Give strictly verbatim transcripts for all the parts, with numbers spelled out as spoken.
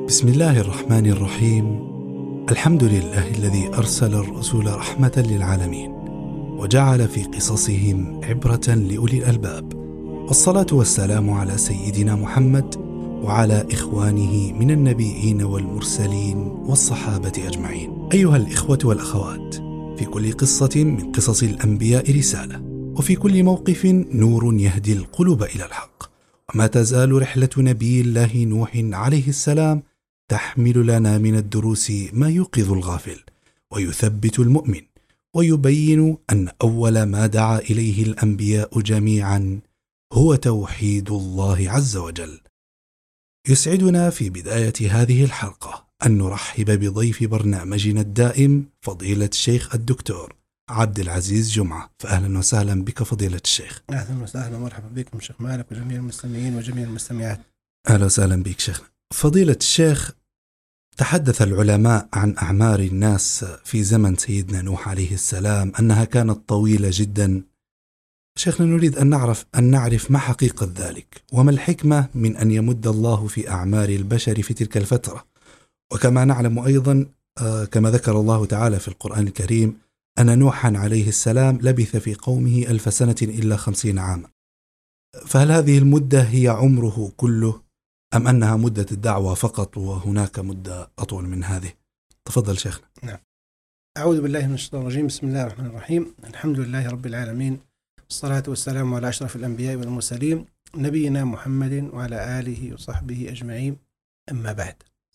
بسم الله الرحمن الرحيم. الحمد لله الذي أرسل الرسول رحمة للعالمين وجعل في قصصهم عبرة لأولي الألباب، والصلاة والسلام على سيدنا محمد وعلى إخوانه من النبيين والمرسلين والصحابة أجمعين. أيها الإخوة والأخوات، في كل قصة من قصص الأنبياء رسالة، وفي كل موقف نور يهدي القلوب إلى الحق. وما تزال رحلة نبي الله نوح عليه السلام تحمل لنا من الدروس ما يوقظ الغافل ويثبت المؤمن، ويبين أن أول ما دعا إليه الأنبياء جميعا هو توحيد الله عز وجل. يسعدنا في بداية هذه الحلقة أن نرحب بضيف برنامجنا الدائم فضيلة الشيخ الدكتور عبد العزيز جمعة. فأهلا وسهلا بك فضيلة الشيخ. أهلا وسهلا ومرحبا بكم شيخ مالك وجميع المستمعين وجميع المستمعات. أهلا وسهلا بك شيخنا. فضيلة الشيخ، تحدث العلماء عن أعمار الناس في زمن سيدنا نوح عليه السلام أنها كانت طويلة جدا. شيخنا، نريد أن نعرف أن نعرف ما حقيقة ذلك، وما الحكمة من أن يمد الله في أعمار البشر في تلك الفترة. وكما نعلم أيضا كما ذكر الله تعالى في القرآن الكريم أن نوحا عليه السلام لبث في قومه ألف سنة إلا خمسين عاما، فهل هذه المدة هي عمره كله أم أنها مدة الدعوة فقط وهناك مدة أطول من هذه؟ تفضل شيخنا. نعم. أعوذ بالله من الشيطان الرجيم. بسم الله الرحمن الرحيم. الحمد لله رب العالمين، والصلاة والسلام على أشرف الأنبياء والمرسلين نبينا محمد وعلى آله وصحبه أجمعين. أما بعد،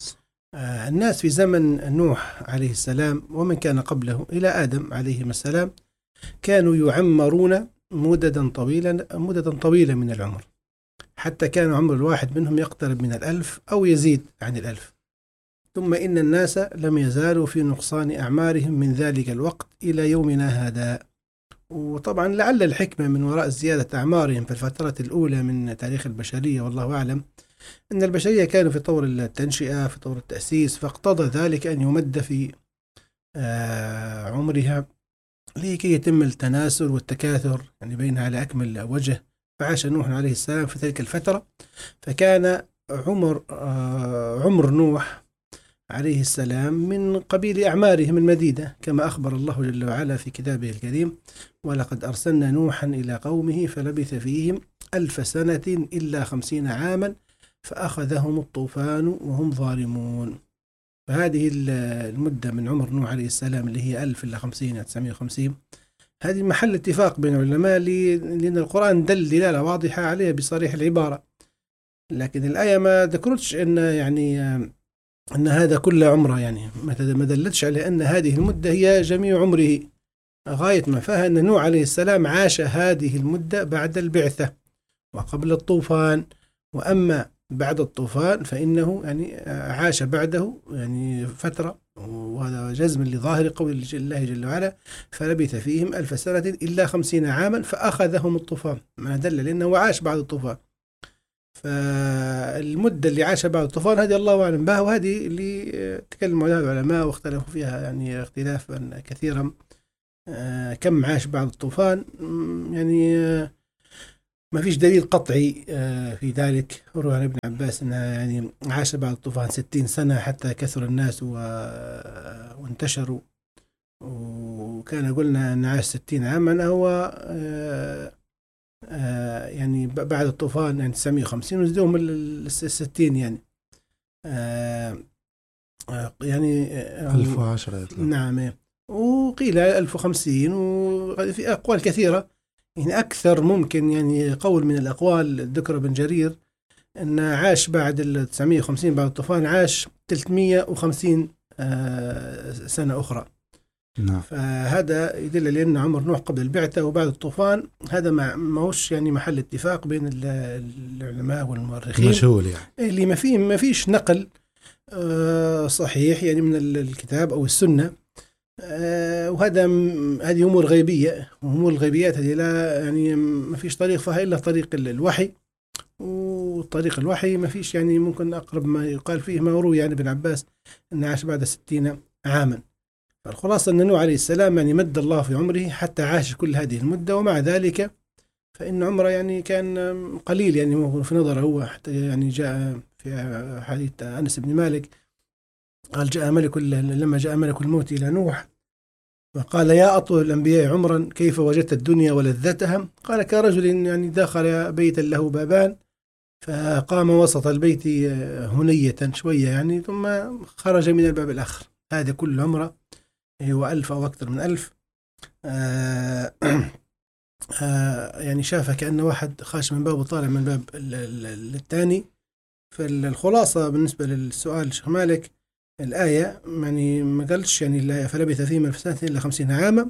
آه الناس في زمن نوح عليه السلام ومن كان قبله إلى آدم عليه السلام كانوا يعمرون مددا طويلة مددا طويلة من العمر، حتى كان عمر الواحد منهم يقترب من الألف أو يزيد عن الألف. ثم إن الناس لم يزالوا في نقصان أعمارهم من ذلك الوقت إلى يومنا هذا. وطبعا لعل الحكمة من وراء زيادة أعمارهم في الفترة الأولى من تاريخ البشرية، والله أعلم، أن البشرية كانوا في طور التنشئة، في طور التأسيس، فاقتضى ذلك أن يمد في آه عمرها لكي يتم التناسل والتكاثر يعني بينها على أكمل وجه. فعاش نوح عليه السلام في تلك الفترة، فكان عمر آه عمر نوح عليه السلام من قبيل أعمارهم المديدة، كما أخبر الله جل وعلا في كتابه الكريم: ولقد أرسلنا نوحا إلى قومه فلبث فيهم ألف سنة إلا خمسين عاما فأخذهم الطوفان وهم ظالمون. فهذه المدة من عمر نوح عليه السلام اللي هي ألف إلا خمسين تسعمائة وخمسين، هذه محل اتفاق بين العلماء، لأن القرآن دل دلالة واضحة عليها بصريح العبارة. لكن الآية ما ذكرتش أن يعني أن هذا كل عمره، يعني ما دلتش على أن هذه المدة هي جميع عمره. غاية ما فيها أن نوح عليه السلام عاش هذه المدة بعد البعثة وقبل الطوفان، وأما بعد الطوفان فإنه يعني عاش بعده يعني فترة، وهذا جزم لظاهر قول الله جل وعلا: فلبث فيهم ألف سنة إلا خمسين عاما فأخذهم الطوفان. ما دل لأنه عاش بعد الطوفان. فالمدة اللي عاش بعد الطوفان هذه الله أعلم بها، وهذه اللي تكلم عليها العلماء واختلفوا فيها يعني اختلافا كثيرا. كم عاش بعد الطوفان؟ يعني ما فيش دليل قطعي في ذلك. روى عن ابن عباس أنه يعني عاش بعد الطوفان ستين سنة حتى كثر الناس وانتشروا، وكان قلنا أن عاش ستين عاما هو يعني بعد الطوفان يعني تسعمائة وخمسين وزدوهم الستين يعني يعني ألف وعشرة. نعم، وقيل ألف وخمسين، وفي أقوال كثيرة. يعني أكثر ممكن يعني قول من الأقوال ذكر ابن جرير أن عاش بعد ال تسعمائة وخمسين بعد الطوفان عاش ثلاثمائة وخمسين سنة أخرى. نعم. فهذا يدل على أن عمر نوح قبل البعثة وبعد الطوفان هذا ما هوش يعني محل اتفاق بين العلماء والمؤرخين، مجهول يعني، اللي ما فيه ما فيش نقل صحيح يعني من الكتاب أو السنة. آه وهذا هذه أمور غيبية، وأمور الغيبيات هذه لا يعني ما فيش طريق فيها إلا طريق الوحي، وطريق الوحي ما فيش يعني ممكن أقرب ما يقال فيه ما روي يعني ابن عباس أن عاش بعد ستين عاما. فالخلاصة أن نوح عليه السلام يعني مد الله في عمره حتى عاش كل هذه المدة، ومع ذلك فإن عمره يعني كان قليل يعني في نظره هو، حتى يعني جاء في حديث أنس بن مالك قال جاء ملك لما جاء ملك الموت إلى نوح وقال يا أطول الأنبياء عمرا كيف وجدت الدنيا ولذتها؟ قال كرجل يعني دخل بيتا له بابان فقام وسط البيت هنية شوية يعني ثم خرج من الباب الآخر، هذا كل عمره هو ألف أو أكثر من ألف. آه آه يعني شافه كأنه واحد خاش من باب وطالع من باب الثاني. فالخلاصة بالنسبة للسؤال شيخ مالك، الآية يعني ما قالش يعني الآية فلبث فيهم ألف سنة إلا خمسين عاما،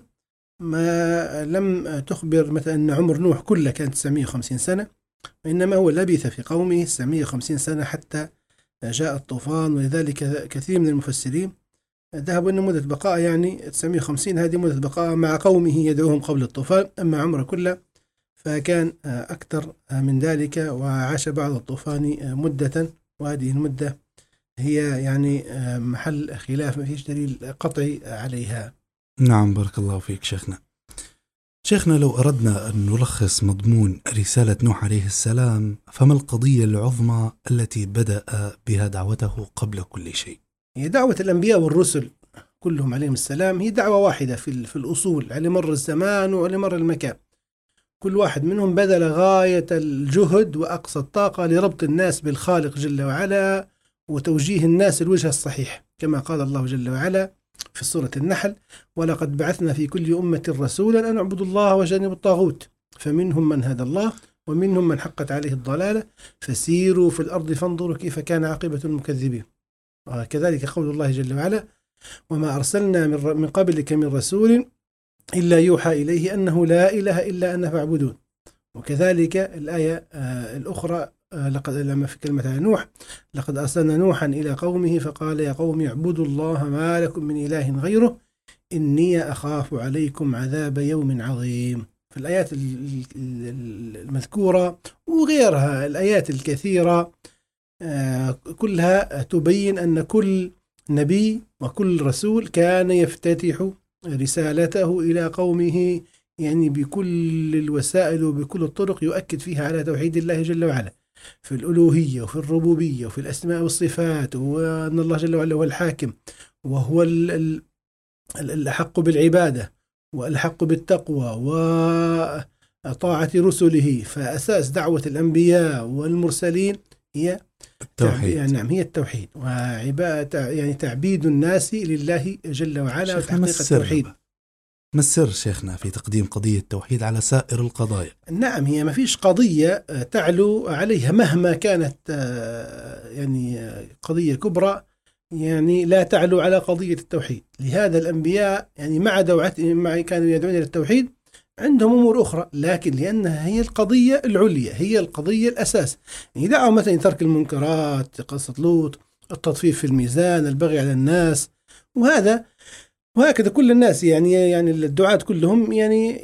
ما لم تخبر مثلا أن عمر نوح كله كان تسعمائة وخمسين سنة، وإنما هو لبث في قومه تسعمائة وخمسين سنة حتى جاء الطوفان. ولذلك كثير من المفسرين ذهبوا أن مدة بقاء يعني تسعمائة وخمسين هذه مدة بقاء مع قومه يدعوهم قبل الطوفان، أما عمره كله فكان أكثر من ذلك وعاش بعد الطوفان مدة، وهذه المدة هي يعني محل خلاف ما فيش دليل قطعي عليها. نعم بارك الله فيك شيخنا. شيخنا لو أردنا أن نلخص مضمون رسالة نوح عليه السلام، فما القضية العظمى التي بدأ بها دعوته قبل كل شيء؟ هي دعوة الأنبياء والرسل كلهم عليهم السلام هي دعوة واحدة في في الأصول على مر الزمان وعلى مر المكان. كل واحد منهم بذل غاية الجهد وأقصى الطاقة لربط الناس بالخالق جل وعلا وتوجيه الناس الوجه الصحيح، كما قال الله جل وعلا في سورة النحل ولقد بعثنا في كل أمة رسولا أن اعبدوا الله واجتنبوا الطاغوت فمنهم من هدى الله ومنهم من حقت عليه الضلالة فسيروا في الأرض فانظروا كيف كان عاقبة المكذبين. وكذلك قول الله جل وعلا وما أرسلنا من قبلك من رسول إلا يوحى إليه أنه لا إله إلا أنا فاعبدون. وكذلك الآية الأخرى لقد لما في كلمة على نوح لقد أرسلنا نوحا إلى قومه فقال يا قوم اعبدوا الله ما لكم من إله غيره إني أخاف عليكم عذاب يوم عظيم. في الآيات المذكورة وغيرها الآيات الكثيرة كلها تبين أن كل نبي وكل رسول كان يفتتح رسالته إلى قومه يعني بكل الوسائل وبكل الطرق يؤكد فيها على توحيد الله جل وعلا في الألوهية وفي الربوبية وفي الأسماء والصفات، وأن الله جل وعلا هو الحاكم وهو الأحق بالعبادة والأحق بالتقوى وطاعة رسله. فأساس دعوة الأنبياء والمرسلين هي التوحيد. يعني نعم هي التوحيد وعبادة يعني تعبيد الناس لله جل وعلا وتحقيق التوحيد. ما السر شيخنا في تقديم قضية التوحيد على سائر القضايا؟ نعم هي ما فيش قضية تعلو عليها مهما كانت يعني قضية كبرى يعني لا تعلو على قضية التوحيد. لهذا الأنبياء يعني مع دعوتهم مع كانوا يدعون إلى التوحيد عندهم أمور أخرى، لكن لأنها هي القضية العليا هي القضية الأساس. يعني دعوا مثلا ترك المنكرات قصة لوط، التطفيف في الميزان، البغي على الناس، وهذا وهكذا كل الناس يعني يعني الدعاة كلهم يعني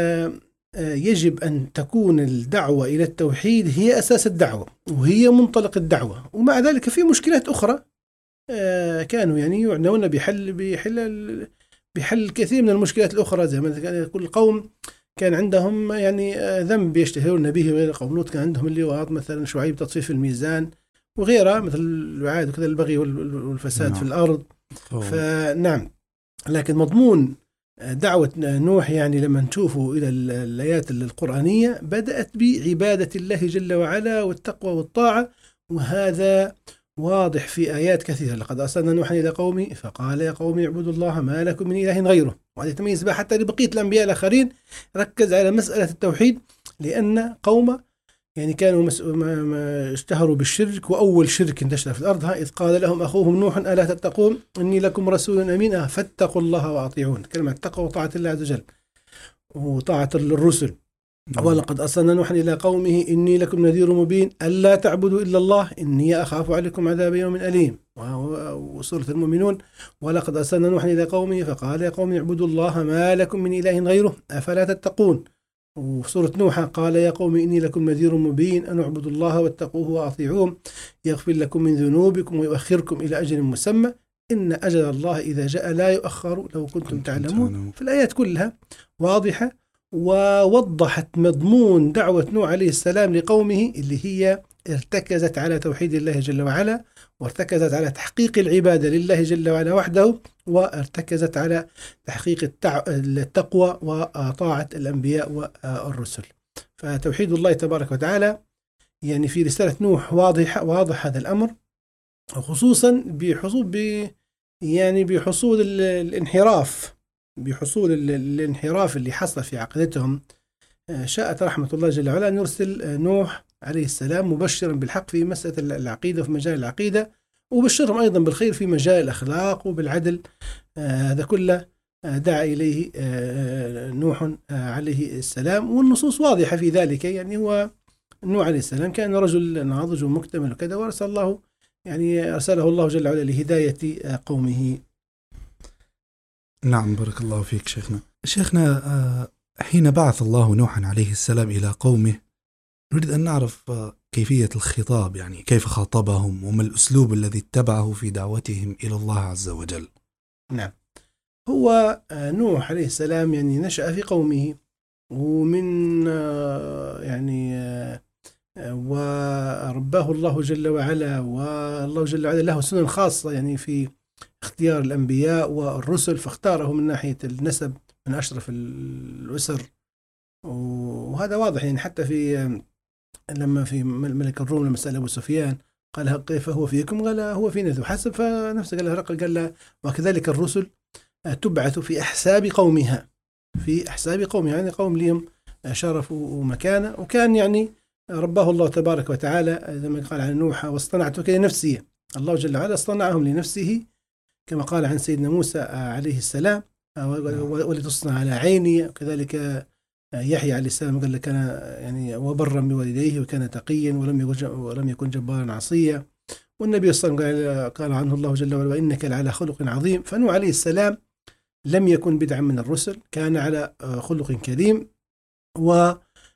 يجب أن تكون الدعوة إلى التوحيد هي أساس الدعوة وهي منطلق الدعوة. ومع ذلك في مشكلات أخرى كانوا يعني يعنون بحل بحل بحل كثير من المشكلات الأخرى، زي ما كان كل قوم كان عندهم يعني ذنب يشتهرون به، غير قوم لوط كان عندهم اللواط مثلا، شعيب تطفيف الميزان وغيرها مثل الوعاد وكذا البغي والفساد نعم. في الأرض. أوه. فنعم لكن مضمون دعوة نوح يعني لما نشوفه إلى الآيات القرآنية بدأت بعبادة الله جل وعلا والتقوى والطاعة، وهذا واضح في آيات كثيرة. لقد أرسلنا نوحا إلى قومه فقال يا قوم اعبدوا الله ما لكم من إله غيره. وهذا يتميز بها حتى لبقية الأنبياء الآخرين، ركز على مسألة التوحيد لأن قوم يعني كانوا مس... ما... ما اشتهروا بالشرك، وأول شرك انتشر في الأرض إذ قال لهم أخوهم نوح ألا تتقون إني لكم رسول أمين فاتقوا الله وأطيعون. كلمة التقوى وطاعة الله عز وجل وطاعة الرسل. ولقد أرسلنا نوحا إلى قومه إني لكم نذير مبين ألا تعبدوا إلا الله إني أخاف عليكم عذاب يوم أليم. وسورة المؤمنون ولقد أرسلنا نوحا إلى قومه فقال يا قوم اعبدوا الله ما لكم من إله غيره أفلا تتقون. وسورة نوح قال يا قوم إني لكم نذير مبين أن اعبدوا الله واتقوه وأطيعوه يغفر لكم من ذنوبكم ويؤخركم إلى أجل مسمى إن أجل الله إذا جاء لا يؤخر لو كنتم تعلمون. في الآيات كلها واضحة ووضحت مضمون دعوة نوح عليه السلام لقومه اللي هي ارتكزت على توحيد الله جل وعلا، وارتكزت على تحقيق العبادة لله جل وعلا وحده، وارتكزت على تحقيق التقوى وطاعة الأنبياء والرسل. فتوحيد الله تبارك وتعالى يعني في رسالة نوح واضح واضح هذا الأمر، خصوصا بحصول ب يعني بحصول الانحراف بحصول الانحراف اللي حصل في عقيدتهم. شاءت رحمة الله جل وعلا أن يرسل نوح عليه السلام مبشرا بالحق في مسألة العقيدة وفي مجال العقيدة، وبشرهم أيضا بالخير في مجال الأخلاق وبالعدل. هذا كله دعا إليه نوح عليه السلام، والنصوص واضحة في ذلك. يعني هو نوح عليه السلام كان رجل ناضج ومكتمل وكذا، وأرسل الله يعني أرسله الله جل وعلا لهداية قومه. نعم، بارك الله فيك شيخنا. شيخنا، حين بعث الله نوحا عليه السلام إلى قومه، نريد أن نعرف كيفية الخطاب، يعني كيف خاطبهم وما الأسلوب الذي اتبعه في دعوتهم إلى الله عز وجل. نعم، هو نوح عليه السلام يعني نشأ في قومه، ومن يعني ورباه الله جل وعلا، والله جل وعلا له سنن خاصة يعني في اختيار الأنبياء والرسل، فاختاره من ناحية النسب من أشرف الأسر. وهذا واضح يعني حتى في لما في ملك الروم لما سأل أبو سفيان قال كيف هو فيكم؟ قال هو فينا ذو حسب، فنفسه قال هرقل قال له وكذلك الرسل تبعث في أحساب قومها في أحساب قومها يعني قوم لهم شرف ومكانة. وكان يعني رباه الله تبارك وتعالى زي ما قال عن نوح واصطنعتك لنفسي، الله جل وعلا اصطنعهم لنفسه كما قال عن سيدنا موسى عليه السلام ولتصنع على عيني. وكذلك يحيى عليه السلام قال لك كان يعني وبرا بوالديه وكان تقيا ولم يكن ولم يكن جبارا عصيا. والنبي صلى الله عليه وسلم قال عنه الله جل وعلا وإنك لعلى خلق عظيم. فنوح عليه السلام لم يكن بدعا من الرسل، كان على خلق كريم، و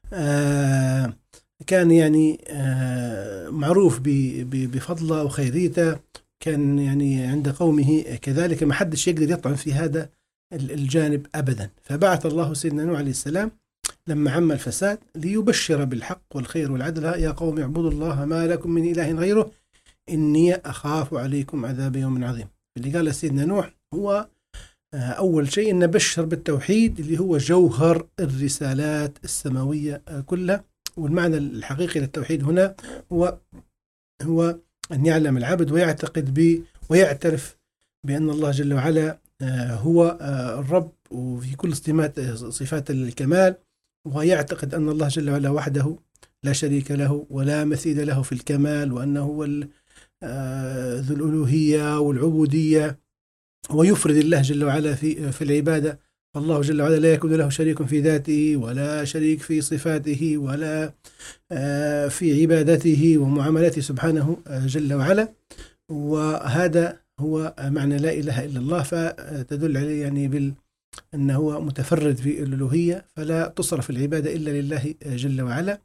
كان يعني معروف بفضله وخيريته، كان يعني عند قومه كذلك ما حدش يقدر يطعن في هذا الجانب أبدا. فبعث الله سيدنا نوح عليه السلام لما عم الفساد ليبشر بالحق والخير والعدل، يا قوم اعبدوا الله ما لكم من إله غيره إني أخاف عليكم عذاب يوم عظيم. اللي قال سيدنا نوح هو أول شيء أن بشر بالتوحيد اللي هو جوهر الرسالات السماوية كلها. والمعنى الحقيقي للتوحيد هنا هو هو أن يعلم العبد ويعتقد به ويعترف بأن الله جل وعلا هو الرب وفي كل صفات الكمال، ويعتقد أن الله جل وعلا وحده لا شريك له ولا مثيل له في الكمال، وأنه هو ذو الألوهية والعبودية، ويفرد الله جل وعلا في في العبادة. فالله جل وعلا لا يكون له شريك في ذاته ولا شريك في صفاته ولا في عبادته ومعاملته سبحانه جل وعلا. وهذا هو معنى لا إله إلا الله، فتدل عليه يعني بال أنه هو متفرد في الألوهية، فلا تصرف العبادة إلا لله جل وعلا.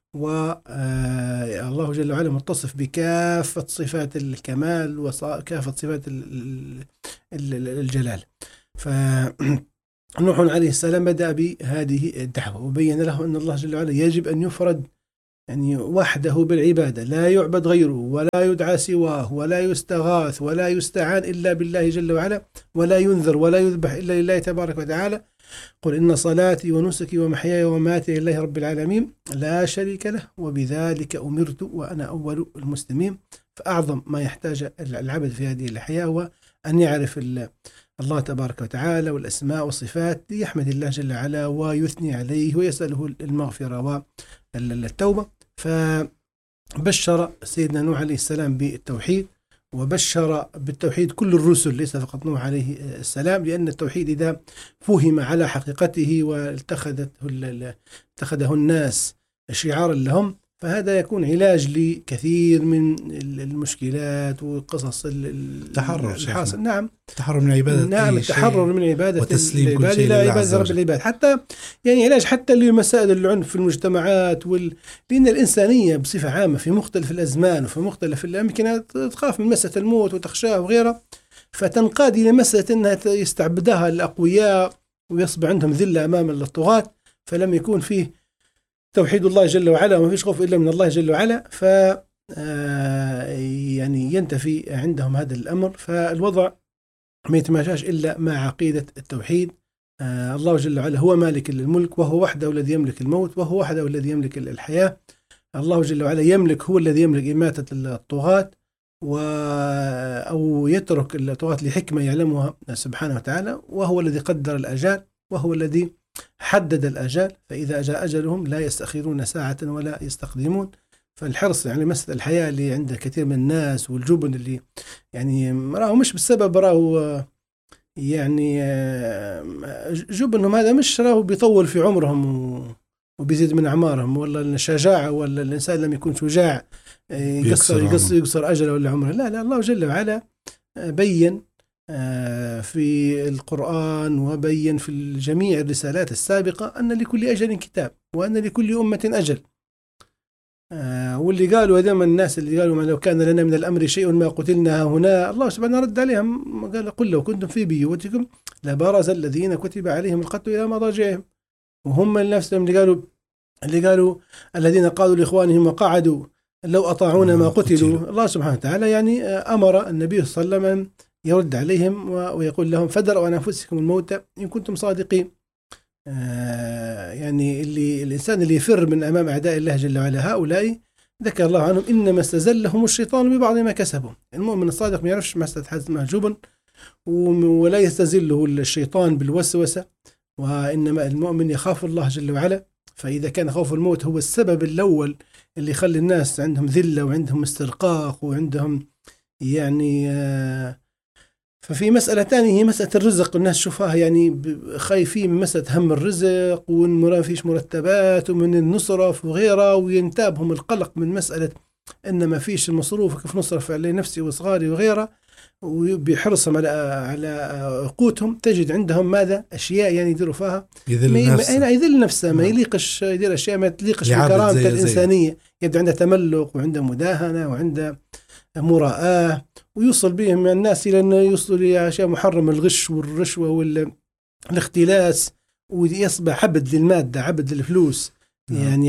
والله جل وعلا متصف بكافة صفات الكمال وكافة صفات الجلال. فنوح عليه السلام بدأ بهذه الدعوة وبين له أن الله جل وعلا يجب أن يفرد يعني وحده بالعبادة، لا يعبد غيره ولا يدعى سواه ولا يستغاث ولا يستعان إلا بالله جل وعلا، ولا ينذر ولا يذبح إلا لله تبارك وتعالى. قل إن صلاتي ونسكي ومحياي ومماتي لله رب العالمين لا شريك له وبذلك أمرت وأنا أول المسلمين. فأعظم ما يحتاج العبد في هذه الحياة هو أن يعرف الله تبارك وتعالى والأسماء والصفات ليحمد الله جل وعلا ويثني عليه ويسأله المغفرة والتوبة. فبشر سيدنا نوح عليه السلام بالتوحيد، وبشر بالتوحيد كل الرسل ليس فقط نوح عليه السلام، لأن التوحيد إذا فهم على حقيقته واتخذته اتخذه الناس شعارا لهم فهذا يكون علاج لكثير من المشكلات وقصص التحرر الحاصل. نعم، التحرر من عبادة نعم التحرر من عبادة وتسليم العباد كل شيء إلى عبادة رب العباد، حتى يعني علاج حتى لمسائل العنف في المجتمعات وال... لأن الإنسانية بصفة عامة في مختلف الأزمان وفي مختلف الأمكنة تخاف من مسألة الموت وتخشاه وغيره، فتنقاد إلى مسألة أنها يستعبدها الأقوياء ويصبح عندهم ذلة أمام الطغاة، فلم يكون فيه توحيد الله جل وعلا وما فيش خوف إلا من الله جل وعلا، ف يعني ينتفي عندهم هذا الأمر. فالوضع ما يتماشاش إلا مع عقيدة التوحيد. الله جل وعلا هو مالك الملك، وهو وحده الذي يملك الموت، وهو وحده الذي يملك الحياة. الله جل وعلا يملك، هو الذي يملك إماتة الطغاة و أو يترك الطغاة لحكمة يعلمها سبحانه وتعالى، وهو الذي قدر الأجال، وهو الذي حدد الأجال، فإذا جاء أجلهم لا يستأخرون ساعة ولا يستقدمون. فالحرص يعني مسألة الحياة اللي عند كثير من الناس والجبن اللي يعني راه مش بالسبب، راه يعني جبنهم هذا مش راه بيطول في عمرهم وبيزيد من أعمارهم، ولا الشجاعة، ولا الإنسان لم يكون شجاع يقصر يقصر يقصر أجله ولا عمره. لا لا، الله جل وعلا بين في القرآن وبين في جميع الرسالات السابقة أن لكل أجل كتاب، وأن لكل أمة أجل. واللي قالوا هذا من الناس اللي قالوا ما لو كان لنا من الأمر شيء ما قتلنا هنا، الله سبحانه رد عليهم قال قل لو كنتم في بيوتكم لبرز الذين كتب عليهم القتل إلى مضاجعهم. وهم نفسهم اللي قالوا اللي قالوا الذين قالوا لإخوانهم وقعدوا لو أطاعونا ما قتلوا. الله سبحانه وتعالى يعني أمر النبي صلى الله عليه وسلم يرد عليهم ويقول لهم فدروا عن أنفسكم الموت إن كنتم صادقين. آه يعني اللي الإنسان اللي يفر من أمام أعداء الله جل وعلا هؤلاء ذكر الله عنهم إنما استزلهم الشيطان ببعض ما كسبوا. المؤمن الصادق ما يعرفش مسألة حزم مهجوبا، ولا يستزله الشيطان بالوسوسة، وإنما المؤمن يخاف الله جل وعلا. فإذا كان خوف الموت هو السبب الأول اللي يخلي الناس عندهم ذلة وعندهم استرقاق وعندهم يعني آه ففي مسألة تانية هي مسألة الرزق. الناس شوفها يعني خايفين من مسألة هم الرزق، وما فيش مرتبات ومن النصرف وغيرها، وينتابهم القلق من مسألة إن ما فيش المصروف كيف نصرف على نفسي وصغاري وغيرها، وبيحرصهم على على قوتهم. تجد عندهم ماذا أشياء يعني يديروا فيها يذل نفسه، ما يذل نفسه ما يليقش يدير أشياء ما تليقش بكرامة الإنسانية. يبدأ عنده تملق وعنده مداهنة وعنده مراءة، ويوصل بهم من الناس إلى أنه يوصل إلى أشياء محرمة، الغش والرشوة والاختلاس، ويصبح عبد للمادة عبد للفلوس. نعم. يعني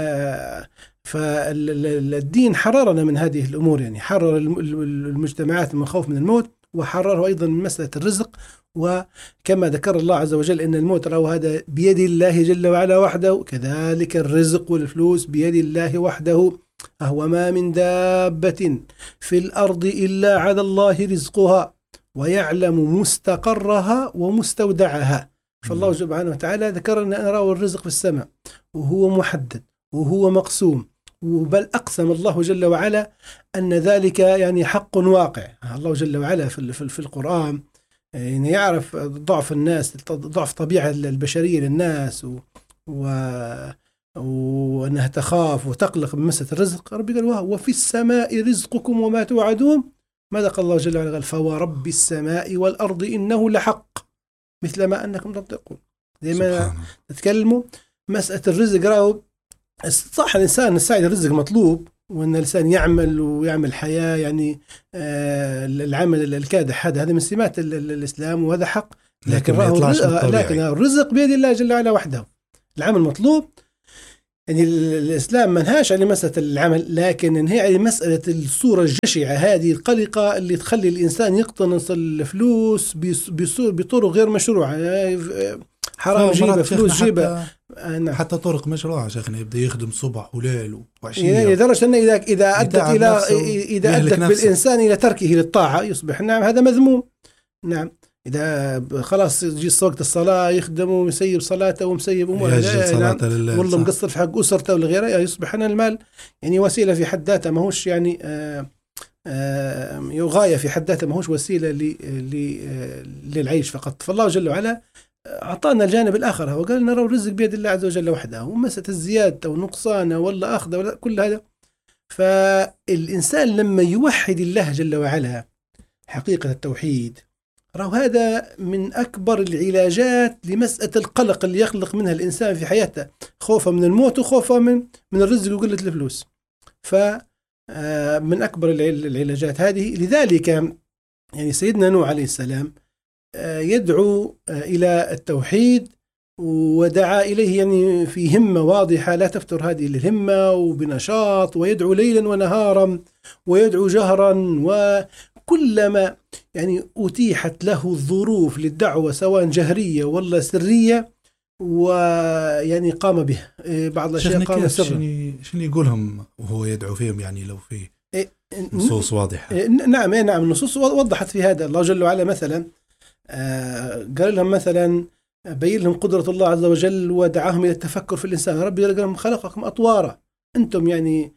فالدين حررنا من هذه الأمور، يعني حرر المجتمعات من خوف من الموت، وحرره أيضا من مسألة الرزق. وكما ذكر الله عز وجل أن الموت رأوا هذا بيد الله جل وعلا وحده، كذلك الرزق والفلوس بيد الله وحده. أهو ما من دابة في الأرض إلا على الله رزقها ويعلم مستقرها ومستودعها. فالله سبحانه وتعالى ذكر أن نرى الرزق في السماء، وهو محدد وهو مقسوم، بل أقسم الله جل وعلا أن ذلك يعني حق واقع. الله جل وعلا في, في, في القرآن يعني يعرف ضعف الناس، ضعف طبيعة البشرية للناس، و, و وأنها تخاف وتقلق من مسألة الرزق. ربي قال وفي السماء رزقكم وما توعدون. ماذا قال الله جل وعلا؟ قال فورب السماء والأرض إنه لحق مثل ما أنكم تنطقون. زي ما نتكلموا مسألة الرزق، رأوا صح الإنسان السعي الرزق مطلوب، وأن الإنسان يعمل ويعمل حياة يعني آه العمل الكادح هذا هذا من سمات الإسلام، وهذا حق. لكن, لكن, لكن الرزق بيد الله جل وعلا وحده. العمل مطلوب، يعني الإسلام منهاش على مسألة العمل، لكن هي على مسألة الصورة الجشعة هذه القلقة اللي تخلي الإنسان يقتنص الفلوس بطرق غير مشروعة. حرام جيبه فلوس جيبه، حتى, حتى طرق مشروعة شيخنا، يبدأ يخدم صبح وليل وعشية، يعني لدرجة أنه إذا إذا أدت إلى إذا أدت بالإنسان إلى تركه للطاعة يصبح نعم هذا مذموم. نعم إذا خلاص يجي وقت الصلاة يخدم ومسيب صلاته ومسيب أموره، والله مقصر في حق أسرته ولا غيره، يصبح أن المال يعني وسيلة في حد ذاتها، ما هوش يعني آآ آآ غاية في حد ذاتها، ما هوش وسيلة للعيش فقط. فالله جل وعلا أعطانا الجانب الآخر، وقال نرى الرزق بيد الله عز وجل وحده، ومسألة الزيادة والنقصان ولا أخذ ولا كل هذا. فالإنسان لما يوحد الله جل وعلا حقيقة التوحيد، رأوا هذا من أكبر العلاجات لمسألة القلق اللي يخلق منها الإنسان في حياته، خوفه من الموت وخوفه من من الرزق وقلة الفلوس. فمن أكبر العلاجات هذه. لذلك يعني سيدنا نوح عليه السلام يدعو إلى التوحيد ودعا إليه يعني في همة واضحة لا تفتر هذه الهمة، وبنشاط، ويدعو ليلا ونهارا، ويدعو جهرا، وكلما يعني أتيحت له الظروف للدعوة سواء جهرية ولا سرية ويعني قام به. بعض الأشياء قام سرا. شنو يقولهم وهو يدعو فيهم يعني لو في نصوص واضحة؟ نعم نعم النصوص وضحت في هذا. الله جل وعلا مثلا قال لهم مثلا بين لهم قدرة الله عز وجل ودعاهم إلى التفكر في الإنسان. ربي قال لهم خلقكم أطوارا، أنتم يعني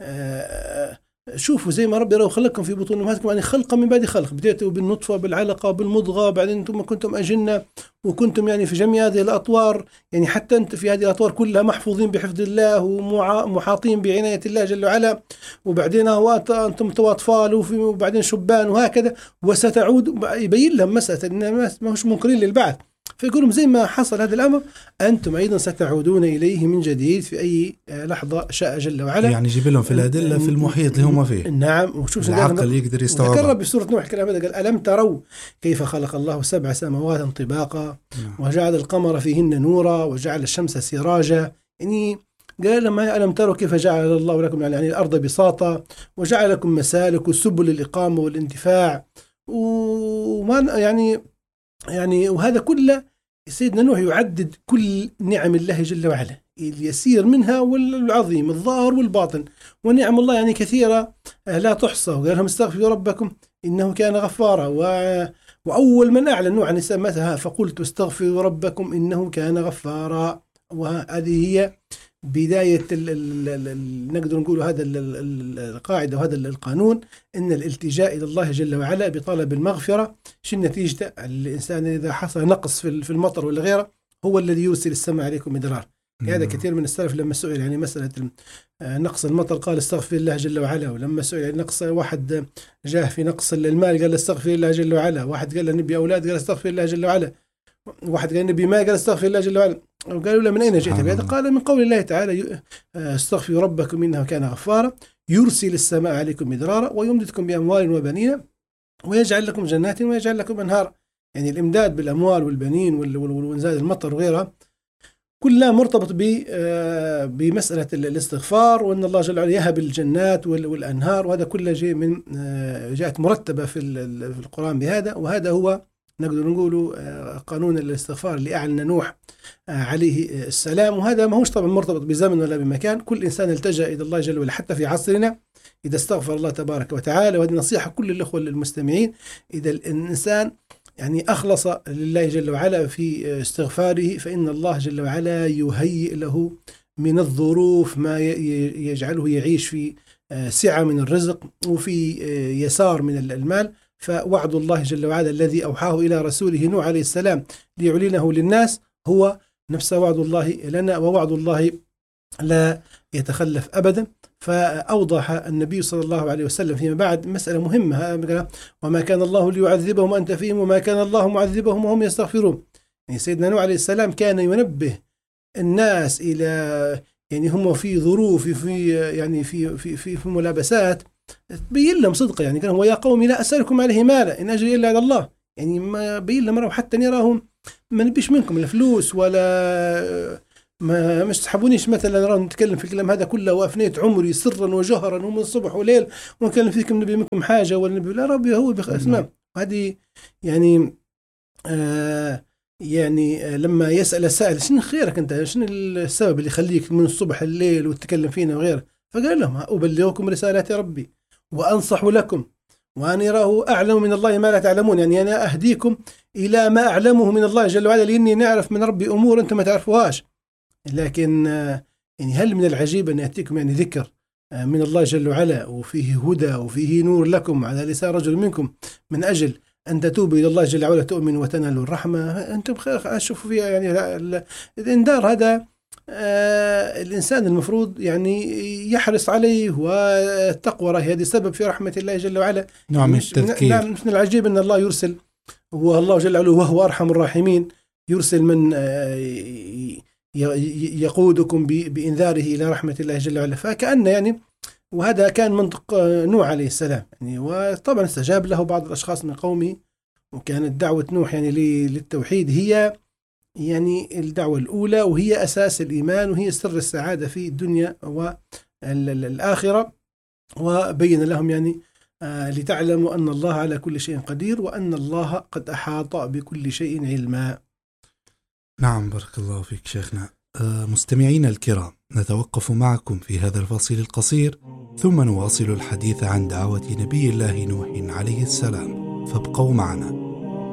شوفوا زي ما ربي لو خلقكم في بطون أمهاتكم يعني خلقا من بعد خلق، بديتوا بالنطفة بالعلقة بالمضغة، بعدين أنتم كنتم أجنة وكنتم يعني في جميع هذه الأطوار، يعني حتى أنت في هذه الأطوار كلها محفوظين بحفظ الله ومحاطين بعناية الله جل وعلا، وبعدين أنتم تو أطفال وبعدين شبان وهكذا، وستعود. يبين لهم مسألة إن ما هوش منكرين للبعث، فيقولون زي ما حصل هذا الأمر أنتم أيضا ستعودون إليه من جديد في أي لحظة شاء جل وعلا. يعني يجيب لهم في الأدلة في المحيط اللي هم فيه. نعم. وشوف العقل يقدر يستوعبها. ذكر بسورة نوح الكلام هذا قال ألم تروا كيف خلق الله سبع سماوات طباقا وجعل القمر فيهن نورا وجعل الشمس سراجا. يعني قال لما ألم تروا كيف جعل الله لكم يعني الأرض بساطة وجعل لكم مسالك وسبل الإقامة والانتفاع وما يعني يعني وهذا كله سيدنا نوح يعدد كل نعم الله جل وعلا، اليسير منها والعظيم الظاهر والباطن، ونعم الله يعني كثيرة لا تحصى. وقال لهم استغفروا ربكم إنه كان غفارا. وأول من أعلن نوح عن سمتها فقلت استغفروا ربكم إنه كان غفارا. وهذه هي بداية نقدر نقول هذا القاعدة وهذا القانون، إن الالتجاء إلى الله جل وعلا بطلب المغفرة. شو النتيجة؟ الإنسان إذا حصل نقص في المطر ولا غيره هو الذي يرسل السماء عليكم مدرار. هذا كثير من السلف لما سئل يعني مسألة نقص المطر قال استغفر الله جل وعلا، ولما سئل يعني نقص واحد جاه في نقص المال قال استغفر الله جل وعلا، واحد قال نبي أولاد قال استغفر الله جل وعلا، واحد قال نبي ما قال استغفر الله جل وعلا. وقالوا له من أين جئت بهذا؟ قال من قول الله تعالى استغفروا ربكم إنه كان غفارا يرسل السماء عليكم مدرارا ويمددكم بأموال وبنين ويجعل لكم جنات ويجعل لكم أنهار. يعني الإمداد بالأموال والبنين وإنزال المطر وغيرها كلها مرتبط بمسألة الاستغفار، وأن الله جل وعلا يهب الجنات والأنهار، وهذا كله جاء من جاءت مرتبة في القرآن بهذا. وهذا هو نقدر نقول قانون الاستغفار اللي أعلن نوح عليه السلام. وهذا ما هوش طبعا مرتبط بزمن ولا بمكان، كل إنسان التجأ إلى الله جل وعلا حتى في عصرنا إذا استغفر الله تبارك وتعالى. وهذه نصيحة كل الأخوة المستمعين، إذا الإنسان يعني أخلص لله جل وعلا في استغفاره فإن الله جل وعلا يهيئ له من الظروف ما يجعله يعيش في سعة من الرزق وفي يسار من المال. فوعد الله جل وعلا الذي أوحاه إلى رسوله نوح عليه السلام ليعلنه للناس هو نفس وعد الله لنا، ووعد الله لا يتخلف أبدا. فأوضح النبي صلى الله عليه وسلم فيما بعد مسألة مهمة، وما كان الله ليعذبهم وأنت فيهم وما كان الله معذبهم وهم يستغفرون. يعني سيدنا نوح عليه السلام كان ينبه الناس إلى يعني هم في ظروف في يعني في في في, في ملابسات تبين لهم صدقه. يعني كان هو يا قوم لا أسألكم عليه مالا إن أجري إلا على الله، يعني ما بين لهم حتى يراهم ما نبيش منكم لا فلوس ولا ما مش تحبونيش مثلا نرى نتكلم في الكلام هذا كله وأفنيت عمري سرا وجهرا ومن صبح وليل ونكلم فيكم نبي منكم حاجة ولا نبي لا ربي هو بأسماء. هذه يعني آه يعني آه لما يسأل السائل شنو خيرك أنت، شنو السبب اللي يخليك من الصبح الليل وتتكلم فينا وغيره؟ فقال لهم أبلغكم رسالات ربي وأنصح لكم وأنا أراه أعلم من الله ما لا تعلمون. يعني أنا أهديكم إلى ما أعلمه من الله جل وعلا لأني نعرف من ربي أمور أنتم ما تعرفوهاش. لكن يعني هل من العجيب أن يأتيكم يعني ذكر من الله جل وعلا وفيه هدى وفيه نور لكم على لسان رجل منكم من أجل أن تتوبوا إلى الله جل وعلا تؤمنوا وتنالوا الرحمة. أنتم خير أشوفوا فيها يعني الإنذار هذا آه الإنسان المفروض يعني يحرص عليه، والتقوى هذه سبب في رحمة الله جل وعلا. نعم التذكير. نعم من العجيب أن الله يرسل هو الله جل وعلا وهو أرحم الراحمين يرسل من آه يقودكم بإنذاره إلى رحمة الله جل وعلا. فكأن يعني وهذا كان منطق نوح عليه السلام يعني. وطبعا استجاب له بعض الأشخاص من قومه، وكانت دعوة نوح يعني للتوحيد هي يعني الدعوة الأولى، وهي أساس الإيمان، وهي سر السعادة في الدنيا والآخرة. وبين لهم يعني آه لتعلموا أن الله على كل شيء قدير، وأن الله قد أحاط بكل شيء علما. نعم، بارك الله فيك شيخنا. آه مستمعين الكرام، نتوقف معكم في هذا الفصل القصير، ثم نواصل الحديث عن دعوة نبي الله نوح عليه السلام، فابقوا معنا.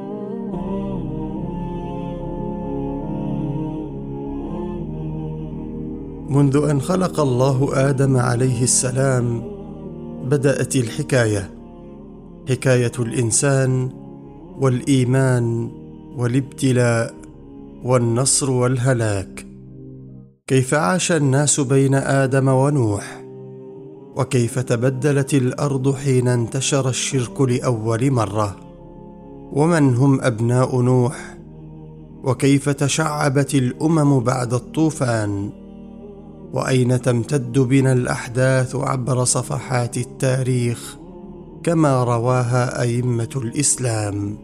منذ أن خلق الله آدم عليه السلام بدأت الحكاية، حكاية الإنسان والإيمان والابتلاء والنصر والهلاك. كيف عاش الناس بين آدم ونوح، وكيف تبدلت الأرض حين انتشر الشرك لأول مرة، ومن هم أبناء نوح، وكيف تشعبت الأمم بعد الطوفان، وأين تمتد بنا الأحداث عبر صفحات التاريخ كما رواها أئمة الإسلام.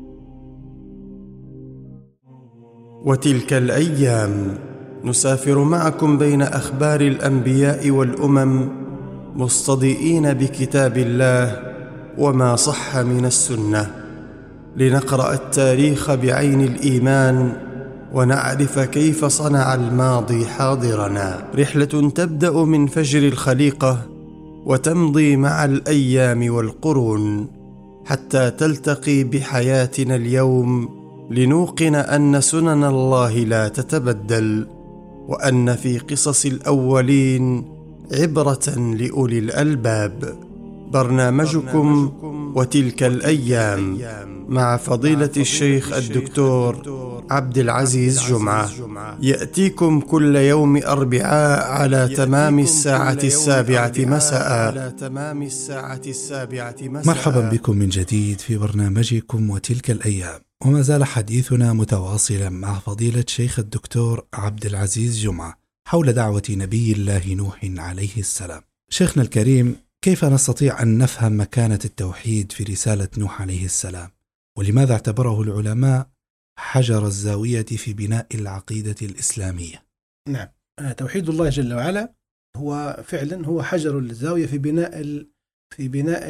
وتلك الأيام نسافر معكم بين أخبار الأنبياء والأمم، مستضيئين بكتاب الله وما صح من السنة، لنقرأ التاريخ بعين الإيمان ونعرف كيف صنع الماضي حاضرنا. رحلة تبدأ من فجر الخليقة وتمضي مع الأيام والقرون حتى تلتقي بحياتنا اليوم، لنوقن أن سنن الله لا تتبدل، وأن في قصص الأولين عبرة لأولي الألباب. برنامجكم وتلك الأيام مع فضيلة الشيخ الدكتور عبد العزيز جمعة، يأتيكم كل يوم أربعاء على تمام الساعة السابعة مساء. مرحبا بكم من جديد في برنامجكم وتلك الأيام، وما زال حديثنا متواصلا مع فضيلة شيخ الدكتور عبد العزيز جمعة حول دعوة نبي الله نوح عليه السلام. شيخنا الكريم، كيف نستطيع أن نفهم مكانة التوحيد في رسالة نوح عليه السلام، ولماذا اعتبره العلماء حجر الزاوية في بناء العقيدة الإسلامية؟ نعم، توحيد الله جل وعلا هو فعلا هو حجر الزاوية في بناء ال في بناء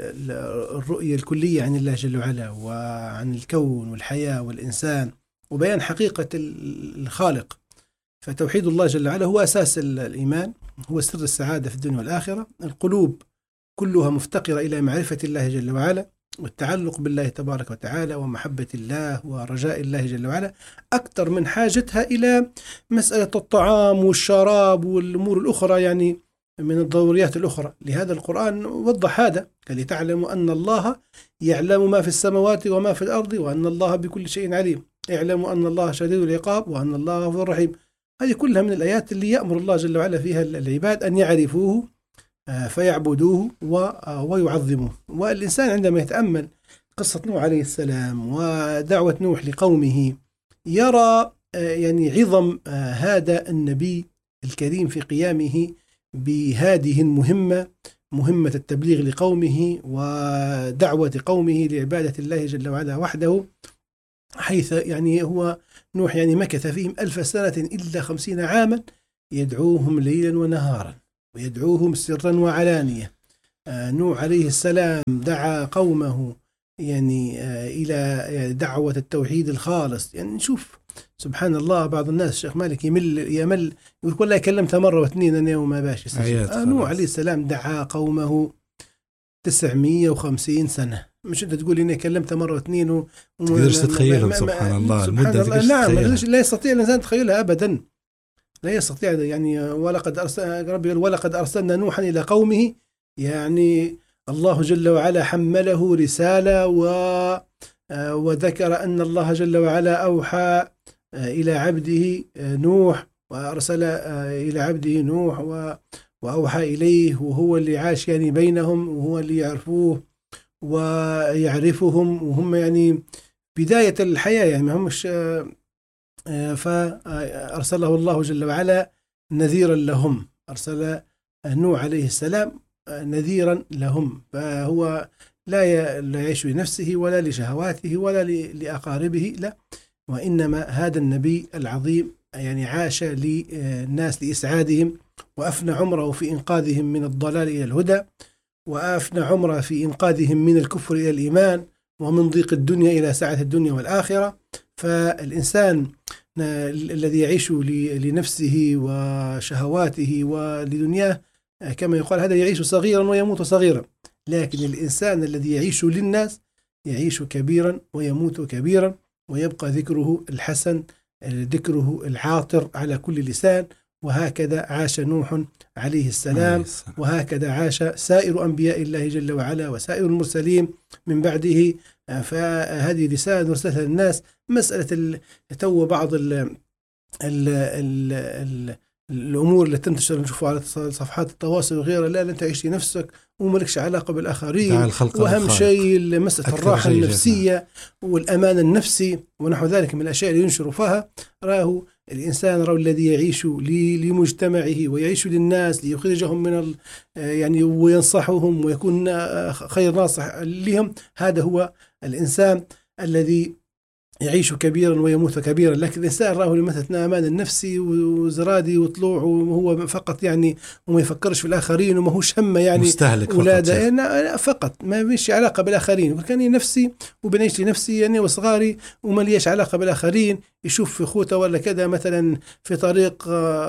الرؤية الكلية عن الله جل وعلا، وعن الكون والحياة والإنسان، وبيان حقيقة الخالق. فتوحيد الله جل وعلا هو أساس الإيمان، هو سر السعادة في الدنيا والآخرة. القلوب كلها مفتقرة إلى معرفة الله جل وعلا، والتعلق بالله تبارك وتعالى، ومحبة الله ورجاء الله جل وعلا، أكثر من حاجتها إلى مسألة الطعام والشراب والأمور الأخرى، يعني من الضروريات الأخرى. لهذا القرآن وضح هذا، لتعلموا أن الله يعلم ما في السماوات وما في الأرض، وأن الله بكل شيء عليم، اعلموا أن الله شديد العقاب وأن الله غفور رحيم. هذه كلها من الآيات اللي يأمر الله جل وعلا فيها العباد أن يعرفوه فيعبدوه ويعظموه. والإنسان عندما يتأمل قصة نوح عليه السلام ودعوة نوح لقومه، يرى يعني عظم هذا النبي الكريم في قيامه بهذه المهمة، مهمة التبليغ لقومه ودعوة قومه لعبادة الله جل وعلا وحده، حيث يعني هو نوح يعني مكث فيهم ألف سنة إلا خمسين عاما يدعوهم ليلا ونهارا، ويدعوهم سرا وعلانية. آه نوح عليه السلام دعا قومه يعني آه إلى دعوة التوحيد الخالص. يعني نشوف سبحان الله، بعض الناس شيخ مالك يمل يمل يقول والله كلمتها مرة واثنين أنا وما باش. آه نوح عليه السلام دعا قومه تسعمية وخمسين سنة، مش أنت تقول إني كلمتها مرة واثنين و... تقدرش تتخيلهم. سبحان الله، المدة الله. نعم، لا يستطيع الإنسان تخيلها أبدا، لا يستطيع. يعني ولقد أرسل ربي ولقد أرسلنا نوحا إلى قومه، يعني الله جل وعلا حمله رسالة و وذكر أن الله جل وعلا أوحى إلى عبده نوح، وأرسل إلى عبده نوح وأوحى إليه، وهو اللي عاش يعني بينهم، وهو اللي يعرفوه ويعرفهم، وهم يعني بداية الحياة، يعني ما همش. فأرسله الله جل وعلا نذيرا لهم، أرسل نوح عليه السلام نذيرا لهم، فهو لا يعيش لنفسه ولا لشهواته ولا لأقاربه، لا، وإنما هذا النبي العظيم يعني عاش للناس لإسعادهم، وأفنى عمره في إنقاذهم من الضلال إلى الهدى، وأفنى عمره في إنقاذهم من الكفر إلى الإيمان، ومن ضيق الدنيا إلى سعة الدنيا والآخرة. فالإنسان الذي يعيش لنفسه وشهواته ولدنياه كما يقال هذا يعيش صغيرا ويموت صغيرا، لكن الإنسان الذي يعيش للناس يعيش كبيرا ويموت كبيرا، ويبقى ذكره الحسن، ذكره العاطر على كل لسان. وهكذا عاش نوح عليه السلام، وهكذا عاش سائر أنبياء الله جل وعلا وسائر المرسلين من بعده. فهذه رسالة نرسلها للناس. مسألة تو بعض ال ال ال ال الأمور اللي تنتشر نشوفها على صفحات التواصل وغيرها، لا أنت عيش نفسك وملكش علاقة بالآخرين، وأهم شيء مسألة الراحة النفسية والأمان النفسي ونحو ذلك من الأشياء اللي ينشر فيها. راه الإنسان راه الذي يعيش لمجتمعه ويعيش للناس ليخرجهم من ال يعني وينصحهم ويكون خير ناصح لهم، هذا هو الإنسان الذي يعيش كبيرا ويموت كبيرا. لكن الإنسان راه مثلا أمان النفسي وزرادي وطلوع وهو فقط يعني وما يفكرش في الآخرين وما هوش همه يعني مستهلك ولاده فقط, فقط ما فيش علاقة بالآخرين. وكان نفسي وبنعيش لنفسي يعني وصغاري وما ليش علاقة بالآخرين. يشوف في خوته ولا كذا مثلا في طريق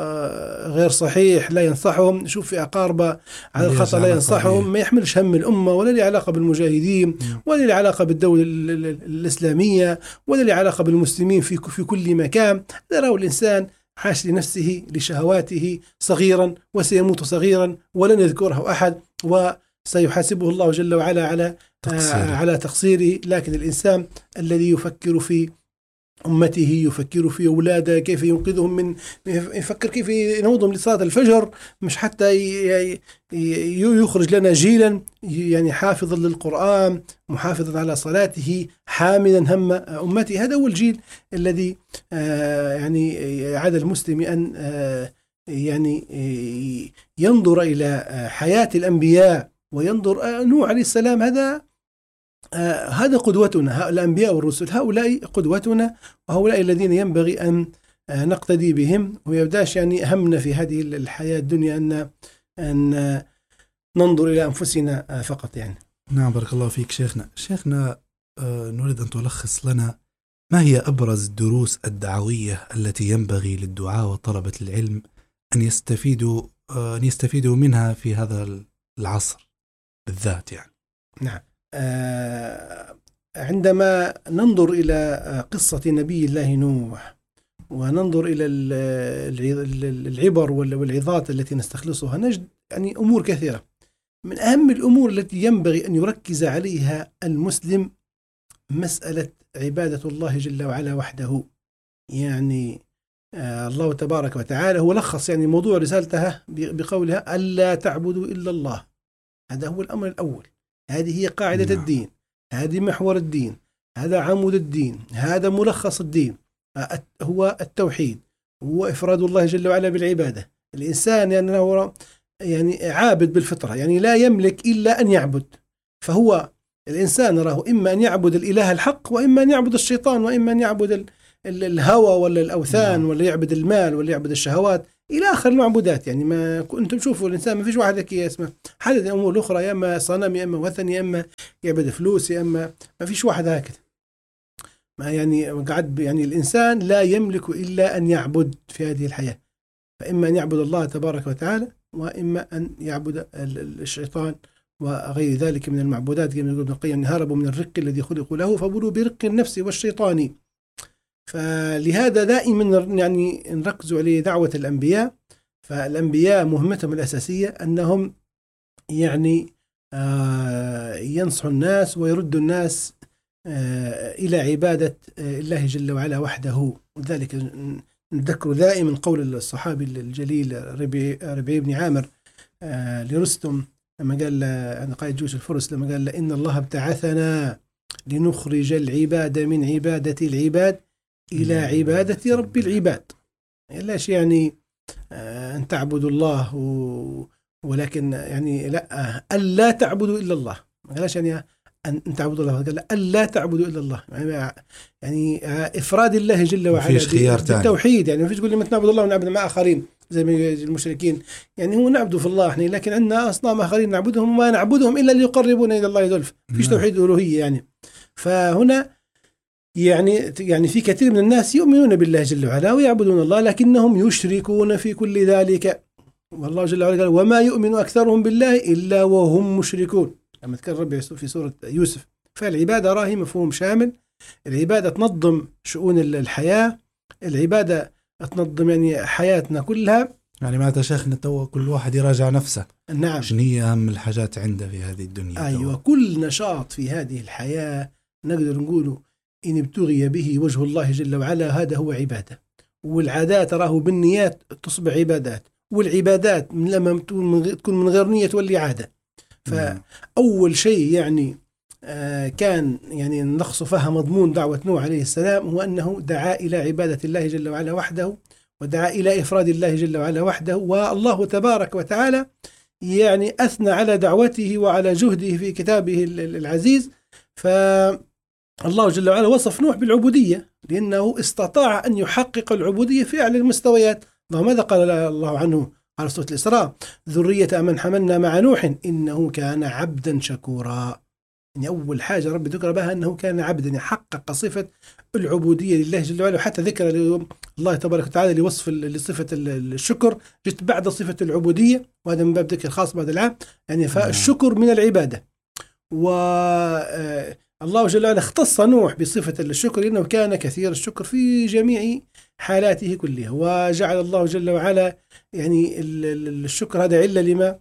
غير صحيح لا ينصحهم، يشوف في أقاربه على الخطأ لا ينصحهم، ما يحملش هم الأمة ولا لي علاقة بالمجاهدين ولا لي علاقة بالدولة الإسلامية ولا لي علاقة بالمسلمين في في كل مكان. راه الإنسان عاش لنفسه لشهواته صغيرا وسيموت صغيرا ولن يذكره أحد، وسيحاسبه الله جل وعلا على تقصيره. على تقصيره. لكن الإنسان الذي يفكر في أمته، يفكر في أولاده كيف ينقذهم من، يفكر كيف ينوضهم لصلاة الفجر، مش حتى يخرج لنا جيلا يعني حافظا للقرآن محافظا على صلاته حاملا هم أمته. هذا هو الجيل الذي يعني عاد المسلم أن يعني ينظر إلى حياة الأنبياء وينظر نوح عليه السلام. هذا آه هذا قدوتنا، الأنبياء والرسل هؤلاء قدوتنا، وهؤلاء الذين ينبغي أن آه نقتدي بهم. ويبداش يعني همنا في هذه الحياة الدنيا أن أن آه ننظر إلى أنفسنا آه فقط يعني. نعم بارك الله فيك شيخنا. شيخنا آه نريد أن تلخص لنا ما هي أبرز الدروس الدعوية التي ينبغي للدعاة وطلبة العلم أن يستفيدوا آه أن يستفيدوا منها في هذا العصر بالذات يعني. نعم. عندما ننظر إلى قصة نبي الله نوح وننظر إلى العبر والعظات التي نستخلصها نجد يعني أمور كثيرة. من أهم الأمور التي ينبغي أن يركز عليها المسلم مسألة عبادة الله جل وعلا وحده. يعني الله تبارك وتعالى هو لخص يعني موضوع رسالتها بقولها ألا تعبدوا إلا الله. هذا هو الأمر الأول، هذه هي قاعدة نعم. الدين، هذه محور الدين، هذا عمود الدين، هذا ملخص الدين، هو التوحيد، هو إفراد الله جل وعلا بالعبادة. الإنسان يعني هو يعني عابد بالفطرة، يعني لا يملك إلا أن يعبد. فهو الإنسان راه إما أن يعبد الإله الحق وإما أن يعبد الشيطان وإما أن يعبد الهوى ولا الأوثان نعم. ولا يعبد المال ولا يعبد الشهوات إلى آخر المعبودات. يعني ما كنتم تشوفوا الإنسان ما فيش واحد كي اسمه حدد الأمور الأخرى، يا إما صنم يا إما وثن يا إما يعبد فلوس يا إما ما فيش واحد هكذا. ما يعني قعد يعني الإنسان لا يملك إلا أن يعبد في هذه الحياة، فإما أن يعبد الله تبارك وتعالى وإما أن يعبد الشيطان وغير ذلك من المعبودات. كما يقول ابن القيم هربوا من الرق الذي خلقوا له فبلوا برق النفس والشيطان. فلهذا دائما يعني نركز على دعوة الأنبياء. فالأنبياء مهمتهم الأساسية أنهم يعني آه ينصحوا الناس ويردوا الناس آه إلى عبادة آه الله جل وعلا وحده. وذلك نذكر دائما قول الصحابي الجليل ربيع, ربيع بن عامر آه لرستم لما قال أنا قائد جيوش الفرس لما قال إن الله ابتعثنا لنخرج العباد من عبادة العباد إلى عبادة رب العباد. لاش يعني آه أن تعبدوا الله و... ولكن يعني لا ألا تعبدوا إلا الله. لاش يعني أن تعبدوا الله، قال ألا تعبدوا إلا الله، يعني إفراد الله جل وعلا بالتوحيد. يعني ما فيش تقول لي ما نعبد الله ونعبد مع آخرين زي ما المشركين، يعني هو نعبد في الله احنا، لكن عندنا أصنام آخرين نعبدهم وما نعبدهم إلا ليقربونا إلى الله زلفى، فيش توحيد ألوهية يعني. فهنا يعني يعني في كثير من الناس يؤمنون بالله جل وعلا ويعبدون الله، لكنهم يشركون في كل ذلك. والله جل وعلا قال وما يؤمن أكثرهم بالله إلا وهم مشركون، لما تكرر ربي في سورة يوسف. فالعبادة راهي مفهوم شامل، العبادة تنظم شؤون الحياة، العبادة تنظم يعني حياتنا كلها. يعني ما شيخنا تو كل واحد يراجع نفسه، نعم، شنو هي أهم الحاجات عنده في هذه الدنيا. أيوة، كل نشاط في هذه الحياة نقدر نقوله إن ابتغي به وجه الله جل وعلا هذا هو عبادة. والعادات راه بالنيات تصبح عبادات، والعبادات لما تكون من غير نية تولي عادة. فأول شيء يعني آه كان يعني نقص فيها مضمون دعوة نوح عليه السلام هو أنه دعا إلى عبادة الله جل وعلا وحده، ودعا إلى إفراد الله جل وعلا وحده. والله تبارك وتعالى يعني أثنى على دعوته وعلى جهده في كتابه العزيز. فالله جل وعلا وصف نوح بالعبودية لأنه استطاع أن يحقق العبودية في أعلى المستويات. ماذا قال الله عنه على سورة الإسراء؟ ذرية من حملنا مع نوح إنه كان عبدا شكورا. يعني أول حاجة رب ذكر بها أنه كان عبدا، يعني حقق صفة العبودية لله جل وعلا، وحتى ذكر الله تبارك وتعالى لوصف لصفة الشكر جت بعد صفة العبودية، وهذا من باب ذكر خاص بعد العام. يعني فالشكر من العبادة. والله جل وعلا اختص نوح بصفة الشكر لأنه كان كثير الشكر في جميع حالاته كلها، وجعل الله جل وعلا يعني الشكر هذا علة لما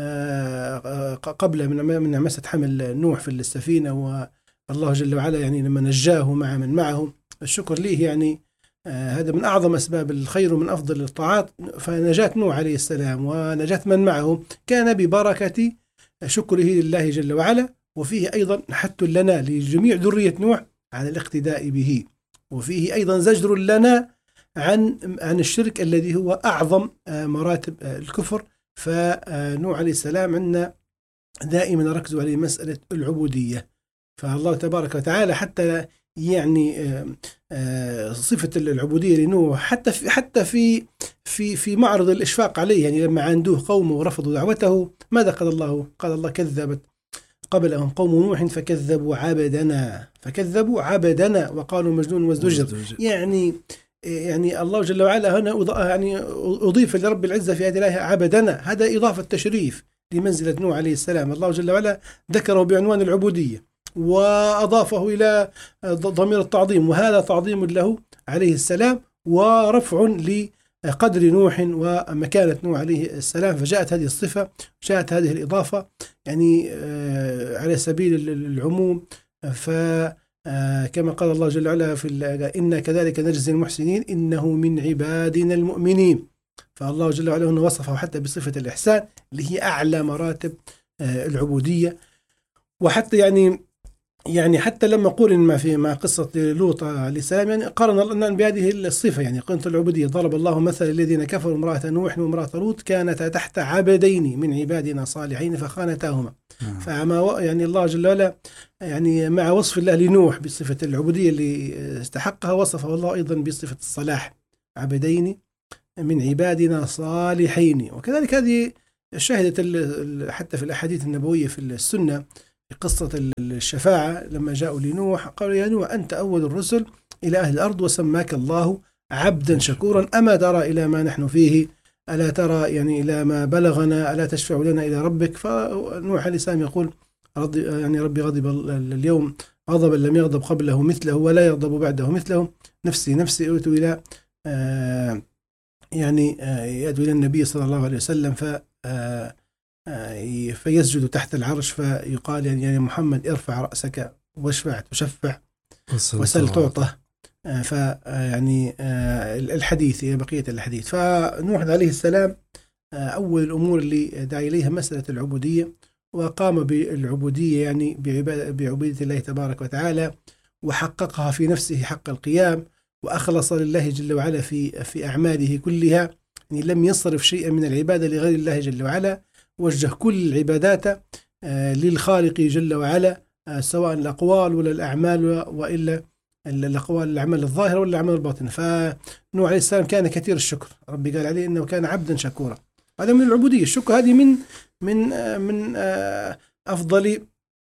قبل من من مسة حمل نوح في السفينة. والله جل وعلا يعني لما نجاه مع من معه الشكر ليه يعني هذا من أعظم أسباب الخير ومن أفضل الطاعات. فنجاة نوح عليه السلام ونجاة من معه كان ببركة شكره لله جل وعلا. وفيه أيضا حث لنا لجميع ذرية نوح على الاقتداء به، وفيه أيضا زجر لنا عن عن الشرك الذي هو أعظم مراتب الكفر. فنوح عليه السلام عندنا دائما ركزوا عليه مسألة العبودية. فالله تبارك وتعالى حتى يعني صفة العبودية لنوح حتى في حتى في في في معرض الإشفاق عليه، يعني لما عندوه قومه ورفضوا دعوته ماذا قال الله؟ قال الله كذبت قبلهم قوم نوح فكذبوا عبدنا فكذبوا عبدنا وقالوا مجنون وازدجر. يعني يعني الله جل وعلا هنا يعني أضيف لرب العزة في هذه الآية عبدنا، هذا إضافة تشريف لمنزلة نوح عليه السلام. الله جل وعلا ذكره بعنوان العبودية وأضافه إلى ضمير التعظيم، وهذا تعظيم له عليه السلام ورفع لقدر نوح ومكانة نوح عليه السلام. فجاءت هذه الصفة، جاءت هذه الإضافة يعني على سبيل العموم. ف كما قال الله جل وعلا في إن كذلك نجزي المحسنين إنه من عبادنا المؤمنين. فالله جل وعلا هنا وصفه حتى بصفة الإحسان اللي هي أعلى مراتب العبودية. وحتى يعني يعني حتى لما قرن مع في مع قصة لوط عليه السلام يعني قارن الله بهذه الصفة، يعني قيمة العبودية. ضرب الله مثل الذين كفروا امرأة نوح وامرأة لوط كانتا تحت عبدين من عبادنا صالحين فخانتاهما. فما يعني الله جل وعلا يعني مع وصف الله لنوح بصفة العبودية اللي استحقها وصفه الله أيضا بصفة الصلاح، عبدين من عبادنا صالحين. وكذلك هذه شاهدت حتى في الأحاديث النبوية في السنة في قصة الشفاعة لما جاءوا لنوح قالوا يا نوح أنت أول الرسل إلى أهل الأرض وسماك الله عبدا شكورا أما ترى إلى ما نحن فيه، ألا ترى يعني إلى ما بلغنا، ألا تشفع لنا إلى ربك. فنوح عليه السلام يقول يعني ربي غضب اليوم غضبا لم يغضب قبله مثله ولا يغضب بعده مثله، نفسي نفسي أوتوا إلى آه يعني آه يأتوا إلى النبي صلى الله عليه وسلم ف آه فيسجد تحت العرش فيقال يعني يا محمد ارفع رأسك واشفع تشفع وسل تعطى. فيعني الحديث هي بقية الحديث. فنوح عليه السلام أول الأمور اللي دعا إليها مسألة العبودية، وقام بالعبودية يعني بعبودية الله تبارك وتعالى وحققها في نفسه حق القيام، وأخلص لله جل وعلا في في أعماله كلها، يعني لم يصرف شيئا من العبادة لغير الله جل وعلا، وجه كل العبادات للخالق جل وعلا سواء الأقوال ولا الأعمال وإلا الأقوال الأعمال الظاهرة ولا الأعمال الباطنة. فنوح عليه السلام كان كثير الشكر، ربي قال عليه إنه كان عبدا شكورا. هذا من العبودية. الشكر هذه من من من أفضل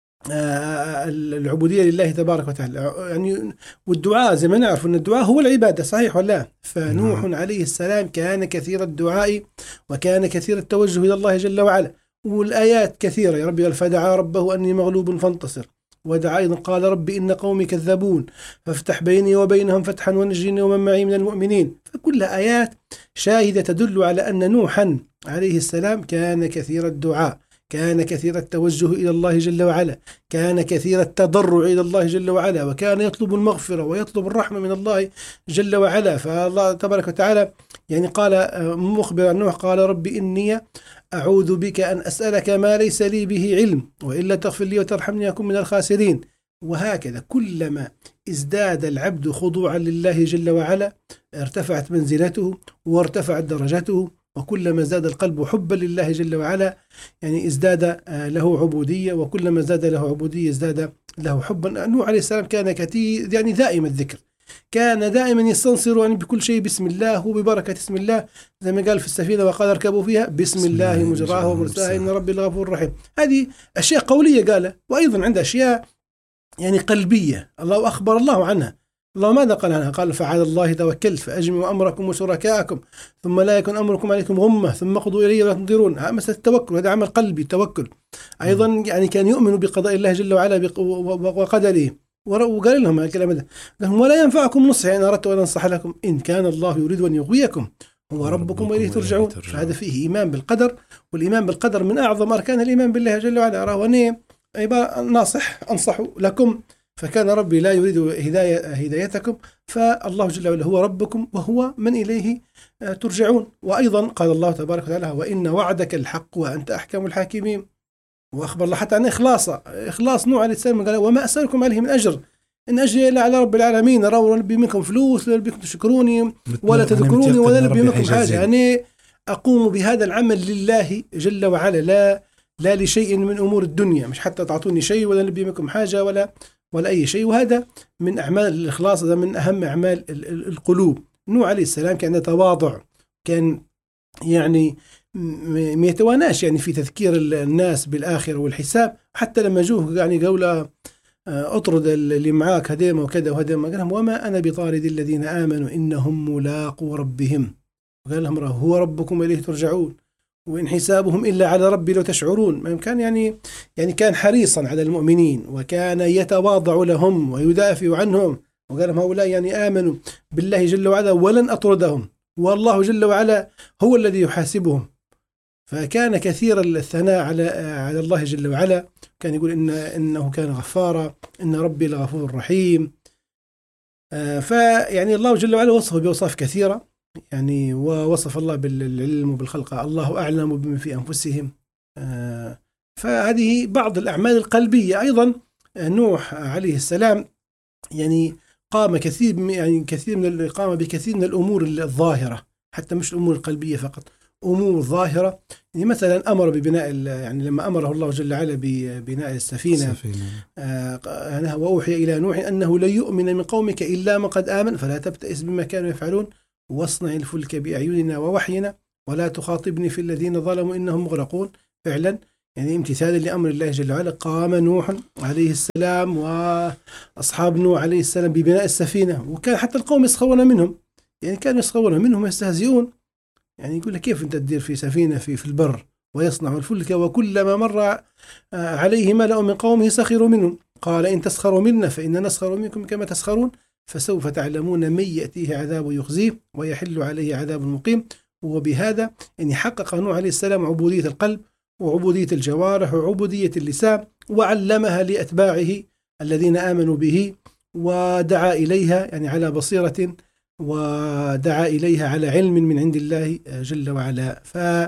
العبودية لله تبارك وتعالى يعني. والدعاء زي ما نعرف أن الدعاء هو العبادة، صحيح ولا لا؟ فنوح عليه السلام كان كثير الدعاء وكان كثير التوجه إلى الله جل وعلا، والآيات كثيرة. يا ربي قال فدعا ربه أني مغلوب فانتصر، ودعا أيضا قال ربي إن قومي كذبون فافتح بيني وبينهم فتحا ونجني ومن معي من المؤمنين. فكلها آيات شاهدة تدل على أن نوحا عليه السلام كان كثير الدعاء، كان كثير التوجه إلى الله جل وعلا، كان كثير التضرع إلى الله جل وعلا، وكان يطلب المغفرة ويطلب الرحمة من الله جل وعلا. فالله تبارك وتعالى يعني قال مخبرا نوح قال ربي إني أعوذ بك أن أسألك ما ليس لي به علم وإلا تغفر لي وترحمني أكون من الخاسرين. وهكذا كلما ازداد العبد خضوعا لله جل وعلا ارتفعت منزلته وارتفعت درجته، وكلما زاد القلب حبا لله جل وعلا يعني ازداد له عبودية، وكلما زاد له عبودية ازداد له حبا. نوح عليه السلام كان كثير يعني دائم الذكر، كان دائما يستنصر يعني بكل شيء بسم الله وببركة اسم الله، زي ما قال في السفينة وقال اركبوا فيها بسم الله مجراها ومرساها إن ربي الغفور الرحيم. هذه أشياء قولية قالها، وأيضا عندها أشياء يعني قلبية الله أخبر الله عنها. الله ماذا قال عنها؟ قال فعلى الله توكلت فأجمعوا أمركم وشركاءكم ثم لا يكن أمركم عليكم غمة ثم قضوا إلي ولا تنظرون. مسألة التوكل هذا عمل قلبي التوكل. أيضا يعني كان يؤمن بقضاء الله جل وعلا وقدره، وقال لهم الكلام هذا لهم ولا ينفعكم نصحي إن أردت أن أنصح لكم إن كان الله يريد أن يغويكم هو ربكم وإليه ترجعون. فهذا فيه إيمان بالقدر، والإيمان بالقدر من أعظم أركان الإيمان بالله جل وعلا. أراه أني ناصح أنصح لكم، فكان ربي لا يريد هداية هدايتكم، فالله جل وعلا هو ربكم وهو من إليه ترجعون. وأيضا قال الله تبارك وتعالى وإن وعدك الحق وأنت أحكم الحاكمين. وأخبر الله حتى عن إخلاصه، إخلاص نوح عليه السلام قال وما أسألكم عليه من أجر إن أجري إلا على رب العالمين. أروا نبي منكم فلوس لا نبي تشكروني ولا تذكروني ولا نبي منكم حاجة، يعني أقوم بهذا العمل لله جل وعلا لا لا لشيء من أمور الدنيا، مش حتى تعطوني شيء ولا نبي منكم حاجة ولا ولا أي شيء. وهذا من أعمال الإخلاص، هذا من أهم أعمال القلوب. نوح عليه السلام كان تواضع، كان يعني ما يتواناش يعني في تذكير الناس بالآخرة والحساب. حتى لما جوه يعني قوله أطرد اللي معاك هديما وكذا وهديما، قال لهم وما أنا بطارد الذين آمنوا إنهم ملاقوا ربهم، وقال لهم هو ربكم إليه ترجعون وإن حسابهم إلا على ربي لو تشعرون. كان يعني يعني كان حريصا على المؤمنين، وكان يتواضع لهم ويدافع عنهم، وقال لهم هؤلاء يعني آمنوا بالله جل وعلا ولن أطردهم، والله جل وعلا هو الذي يحاسبهم. فكان كثير الثناء على على الله جل وعلا، كان يقول إن إنه كان غفارا إن ربي لغفور رحيم. فيعني الله جل وعلا وصفه بأوصاف كثيرة، يعني ووصف الله بالعلم وبالخلق الله أعلم بما في أنفسهم. فهذه بعض الأعمال القلبية. أيضا نوح عليه السلام يعني قام كثير يعني كثير من قام بكثير من الأمور الظاهرة، حتى مش الأمور القلبية فقط، أمور ظاهرة. يعني مثلا أمر ببناء يعني لما أمره الله جل وعلا ببناء السفينة آه وأوحي إلى نوح أنه لن يؤمن من قومك إلا من قد آمن فلا تبتئس بما كانوا يفعلون واصنع الفلك بأعيننا ووحينا ولا تخاطبني في الذين ظلموا إنهم مغرقون. فعلا يعني امتثالا لأمر الله جل وعلا قام نوح عليه السلام وأصحاب نوح عليه السلام ببناء السفينة، وكان حتى القوم يسخرون منهم، يعني كانوا يسخرون منهم ويستهزئون. يعني يقول لك كيف أنت تدير في سفينة في في البر ويصنع الفلك وكلما مر عليه ملأ من قومه سخروا منهم قال إن تسخروا منا فإننا نسخر منكم كما تسخرون فسوف تعلمون من يأتيه عذاب يخزيه ويحل عليه عذاب مقيم. وبهذا يعني حقق نوح عليه السلام عبودية القلب وعبودية الجوارح وعبودية اللسان، وعلمها لأتباعه الذين آمنوا به ودعا إليها يعني على بصيرة، ودعا إليها على علم من عند الله جل وعلا.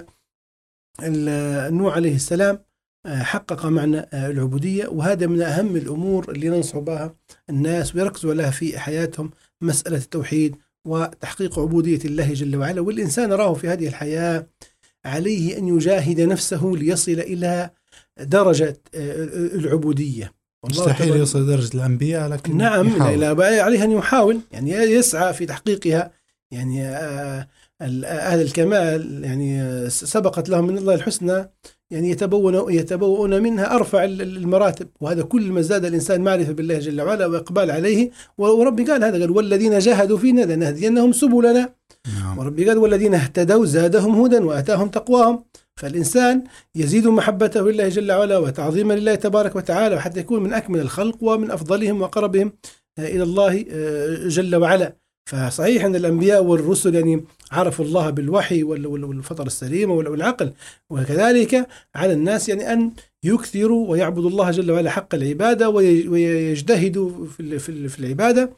فنوح عليه السلام حقق معنى العبودية، وهذا من أهم الأمور اللي ننصح بها الناس ويركزوا لها في حياتهم، مسألة التوحيد وتحقيق عبودية الله جل وعلا. والإنسان راه في هذه الحياة عليه أن يجاهد نفسه ليصل إلى درجة العبودية. مستحيل يوصل درجة الأنبياء، لكن نعم لا عليه أن يحاول، يعني يسعى في تحقيقها. يعني أهل الكمال يعني سبقت لهم من الله الحسنى، يعني يتبون يتبوؤون منها أرفع المراتب، وهذا كل ما زاد الإنسان معرفة بالله جل وعلا وإقبال عليه. وربي قال هذا، قال والذين جاهدوا فينا لنهدينهم سبلنا. نعم. وربي قال والذين اهتدوا زادهم هدى وآتاهم تقواهم. فالإنسان يزيد محبته لله جل وعلا وتعظيما لله تبارك وتعالى، وحتى يكون من أكمل الخلق ومن أفضلهم وقربهم إلى الله جل وعلا. فصحيح أن الأنبياء والرسل يعني عرفوا الله بالوحي والفطر السليمة والعقل، وكذلك على الناس يعني أن يكثروا ويعبدوا الله جل وعلا حق العبادة ويجتهدوا في العبادة.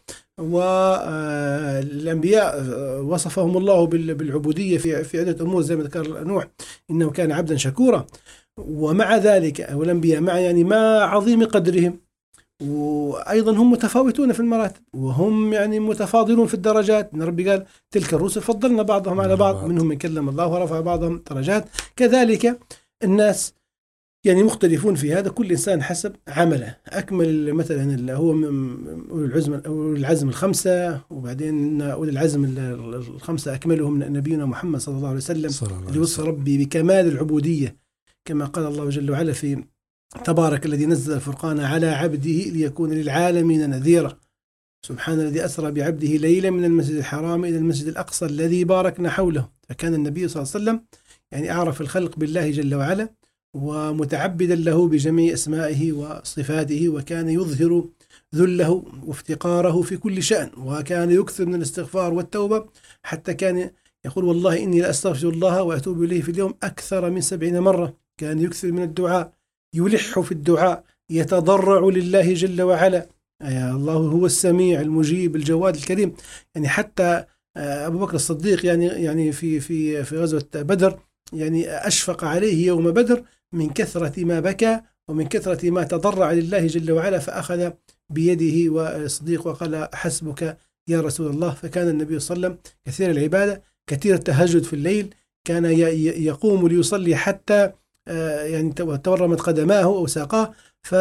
والأنبياء وصفهم الله بالعبودية في عدة أمور زي ما ذكر نوح إنه كان عبدا شكورا. ومع ذلك والأنبياء مع يعني ما عظيم قدرهم، وأيضا هم متفاوتون في المراتب، وهم يعني متفاضلون في الدرجات. إن ربي قال تلك الرسل فضلنا بعضهم على بعض، منهم من كلم الله ورفع بعضهم درجات. كذلك الناس يعني مختلفون في هذا، كل إنسان حسب عمله. أكمل مثلا هو أولي العزم أولي العزم الخمسة، وبعدين أولي العزم الخمسة أكملهم نبينا محمد صلى الله عليه وسلم، اللي وصف ربي بكمال العبودية كما قال الله جل وعلا في تبارك الذي نزل الفرقان على عبده ليكون للعالمين نذيرا. سبحان الذي أسرى بعبده ليلا من المسجد الحرام إلى المسجد الأقصى الذي باركنا حوله. فكان النبي صلى الله عليه وسلم يعني أعرف الخلق بالله جل وعلا، ومتعبدا له بجميع أسمائه وصفاته، وكان يظهر ذله وافتقاره في كل شأن، وكان يكثر من الاستغفار والتوبة، حتى كان يقول والله إني لأستغفر الله وأتوب إليه في اليوم أكثر من سبعين مرة. كان يكثر من الدعاء، يلح في الدعاء، يتضرع لله جل وعلا. يا الله هو السميع المجيب الجواد الكريم. يعني حتى أبو بكر الصديق يعني يعني في في في غزوة بدر يعني أشفق عليه يوم بدر من كثرة ما بكى ومن كثرة ما تضرع لله جل وعلا، فأخذ بيده والصديق وقال حسبك يا رسول الله. فكان النبي صلى الله عليه وسلم كثير العبادة، كثير التهجد في الليل، كان يقوم ليصلي حتى يعني تورمت قدماه أو ساقاه،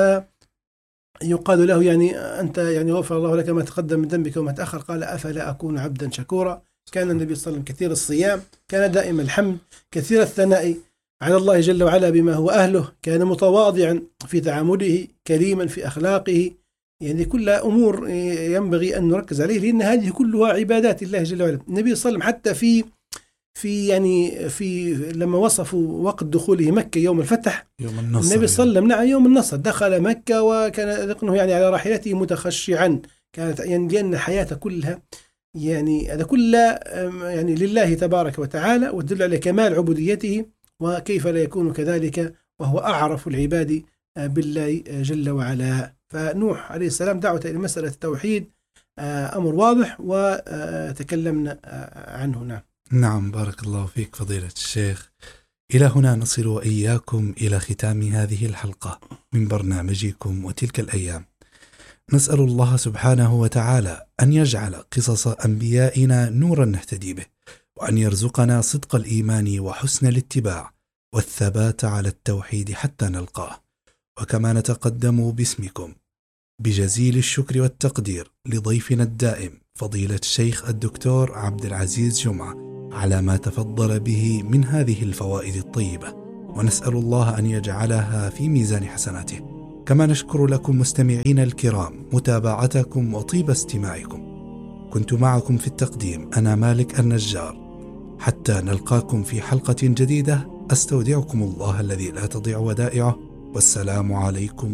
فيقال له يعني أنت يعني غفر الله لك ما تقدم من ذنبك وما تأخر. قال أفلا أكون عبدا شكورا. كان النبي صلى الله عليه وسلم كثير الصيام، كان دائم الحمد، كثير الثناء على الله جل وعلا بما هو أهله، كان متواضعا في تعامله، كريما في أخلاقه. يعني كل أمور ينبغي أن نركز عليه، لأن هذه كلها عبادات الله جل وعلا. النبي صلى الله عليه وسلم حتى في في يعني في لما وصفوا وقت دخوله مكة يوم الفتح، يوم النصر، النبي صلى الله عليه وسلم نعم يوم النصر دخل مكة وكان ذقنه يعني على راحلته متخشعا. كانت يعني لأن حياته كلها يعني هذا كله يعني لله تبارك وتعالى، وتدل على كمال عبوديته، وكيف لا يكون كذلك وهو أعرف العباد بالله جل وعلا. فنوح عليه السلام دعوة إلى مسألة التوحيد أمر واضح وتكلمنا عنه. نعم نعم بارك الله فيك فضيلة الشيخ. إلى هنا نصل وإياكم إلى ختام هذه الحلقة من برنامجكم وتلك الأيام. نسأل الله سبحانه وتعالى أن يجعل قصص أنبيائنا نورا نهتدي به، وأن يرزقنا صدق الإيمان وحسن الاتباع والثبات على التوحيد حتى نلقاه. وكما نتقدم باسمكم بجزيل الشكر والتقدير لضيفنا الدائم فضيلة الشيخ الدكتور عبد العزيز جمعة على ما تفضل به من هذه الفوائد الطيبة، ونسأل الله أن يجعلها في ميزان حسناته. كما نشكر لكم مستمعين الكرام متابعتكم وطيب استماعكم. كنت معكم في التقديم أنا مالك النجار. حتى نلقاكم في حلقة جديدة، أستودعكم الله الذي لا تضيع ودائعه، والسلام عليكم